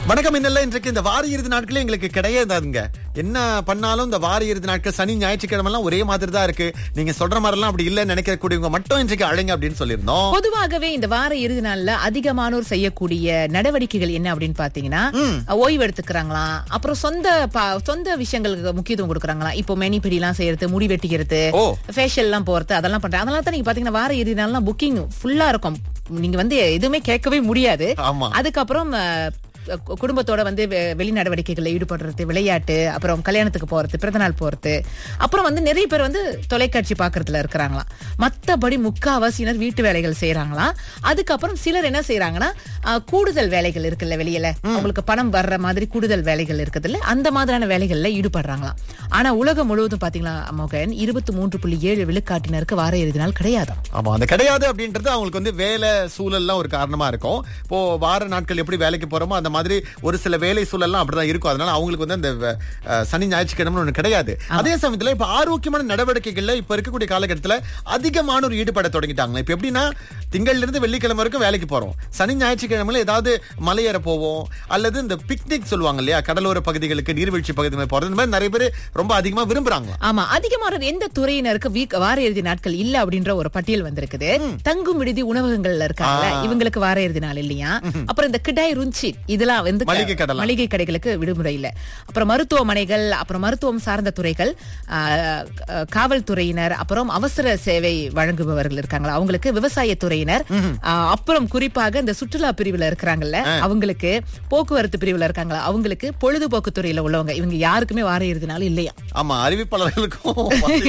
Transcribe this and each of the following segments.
வணக்கம். இன்னல்ல இன்றைக்கு இந்த வார இறுதி நாட்களே எங்களுக்கு கிடையாதுங்க. என்ன பண்ணாலும் இந்த வார இறுதி நாட்கள் சனி ஞாயிற்றுக்கிழமை எல்லாம் ஒரே மாதிரி தான் இருக்கு. நீங்க சொல்ற மாதிரி எல்லாம் அப்படி இல்ல நினைக்கக்கூடியவங்க மட்டும் இன்றைக்கு அழைங்க அப்படின்னு சொல்லியிருந்தோம். பொதுவாகவே இந்த வார இறுதி நாள்ல அதிகமானோர் செய்யக்கூடிய நடவடிக்கைகள் என்ன அப்படின்னு பாத்தீங்கன்னா, ஓய்வு எடுத்துக்கிறாங்களா, அப்புறம் சொந்த விஷயங்களுக்கு முக்கியத்துவம் கொடுக்கறாங்களா. இப்போ மெனிபிடி எல்லாம் செய்யறது, முடி வெட்டிக்கிறது, ஃபேஷியல் எல்லாம் போறது, அதெல்லாம் பண்றாங்க. அதனால தான் நீங்க பாத்தீங்கன்னா வார இறுதி நாள்லாம் புக்கிங் ஃபுல்லா இருக்கும். நீங்க எதுவுமே கேட்கவே முடியாது. அதுக்கப்புறம் குடும்பத்தோட வெளி நடவடிக்கைகள்ல ஈடுபடுறது, விளையாட்டு, அப்புறம் கல்யாணத்துக்கு போறது, பிறந்தநாள் போறது, அப்புறம் நிறைய பேர் தொலைக்காட்சி பாக்குறதுல இருக்கிறாங்களாம். மத்தபடி முக்காவாசியினர் வீட்டு வேலைகள் செய்யறாங்களாம். அதுக்கப்புறம் சிலர் என்ன செய்யறாங்கன்னா, கூடுதல் வேலைகள் இருக்குல்ல, வெளியில அவங்களுக்கு பணம் வர்ற மாதிரி கூடுதல் வேலைகள் இருக்குதுல்ல, அந்த மாதிரியான வேலைகள்ல ஈடுபடுறாங்களாம். ஆனா உலகம் முழுவதும் பாத்தீங்களா மோகன், 23.7 விழுக்காட்டினருக்கு வார இறுதி நாள் கிடையாது. ஆமா, அந்த கிடையாது அப்படின்றது அவங்களுக்கு வேலை சூழல்லாம் ஒரு காரணமா இருக்கும். இப்போ வார நாட்கள் எப்படி வேலைக்கு போறோமோ அந்த மாதிரி ஒரு சில வேலை சூழல்லாம் அப்படிதான் இருக்கும். அதனால அவங்களுக்கு அந்த சனி ஞாயிற்றுக்கிழமை ஒண்ணு கிடையாது. அதே சமயத்துல இப்ப ஆரோக்கியமான நடவடிக்கைகள்ல இப்ப இருக்கக்கூடிய காலகட்டத்துல அதிகமானோர் ஈடுபட தொடங்கிட்டாங்க. இப்ப எப்படின்னா, திங்கள்ல இருந்து வெள்ளிக்கிழமை வரைக்கும் வேலைக்கு போறோம். சனி ஞாயிற்றுக்கிழமையில ஏதாவது மலையேற போவோம், அல்லது இந்த பிக்னிக் சொல்லுவாங்க இல்லையா, கடலோர பகுதிகளுக்கு, நீர்வீழ்ச்சி பகுதி போறது, இந்த மாதிரி நிறைய பேர் ரொம்ப அதிகமா விரும்புறாங்க. ஆமா, அதிகமான எந்த துறையினருக்கு வார இறுதி நாட்கள் இல்ல அப்படின்ற ஒரு பட்டியல் வந்திருக்குது. தங்கும் விடுதி உணவகங்கள்ல இருக்காங்க, இவங்களுக்கு வார இறுதி நாள் இல்லையா. அப்புறம் இந்த கிடாய் ருஞ்சி இதெல்லாம் மளிகை கடைகளுக்கு விடுமுறை இல்ல. அப்புறம் மருத்துவமனைகள், அப்புறம் மருத்துவம் சார்ந்த துறைகள், காவல்துறையினர், அப்புறம் அவசர சேவை வழங்குபவர்கள் இருக்காங்களா அவங்களுக்கு, விவசாய துறையினர், அப்புறம் குறிப்பாக இந்த சுற்றுலா பிரிவுல இருக்கிறாங்கல்ல அவங்களுக்கு, போக்குவரத்து பிரிவுல இருக்காங்களா அவங்களுக்கு, பொழுதுபோக்கு துறையில உள்ளவங்க, இவங்க யாருக்குமே வார இறுதி நாள் இல்லையா. ஆமா, அறிவிப்பாளர்களுக்கும்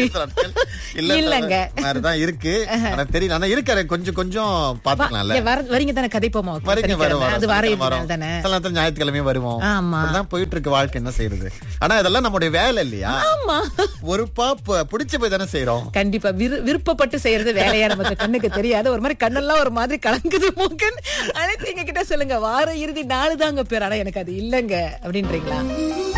இல்லங்க இருக்கு. தெரியல, ஆனா இருக்கிற கொஞ்சம் கொஞ்சம் பாத்துக்கலாம்ல. வரீங்க தானே, கதை போமா, அது வார இறுதி நாள் தானே, ஞாயிற்றுக்கிழமையும் வருவோம். போயிட்டு இருக்கு வாழ்க்கை, என்ன செய்யறது. ஆனா இதெல்லாம் நம்முடைய வேலை இல்லையா. ஒரு பிடிச்ச போய் தானே செய்யறோம். கண்டிப்பா விருப்பப்பட்டு செய்யறது வேலையா நமக்கு கண்ணுக்கு தெரியாது. ஒரு மாதிரி கண்ணெல்லாம் ஒரு மாதிரி கலங்குது மோகன். அனைத்து எங்க கிட்ட சொல்லுங்க, வார இறுதி நாள் தாங்க பேர், ஆனா எனக்கு அது இல்லங்க அப்படின்றீங்களா?